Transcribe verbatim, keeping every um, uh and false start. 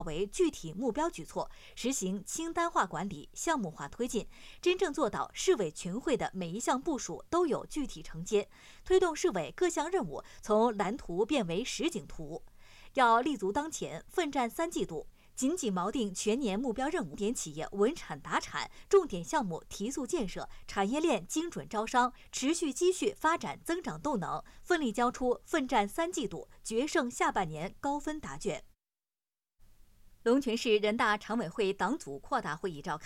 为具体目标举措，实行清单化管理、项目化推进，真正做到市委群会的每一项部署都有具体承接，推动市委各项任务从蓝图变为实景图。要立足当前，奋战三季度，紧紧锚定全年目标任务，点企业稳产达产，重点项目提速建设，产业链精准招商，持续积蓄发展增长动能，奋力交出奋战三季度、决胜下半年高分答卷。龙泉市人大常委会党组扩大会议召开。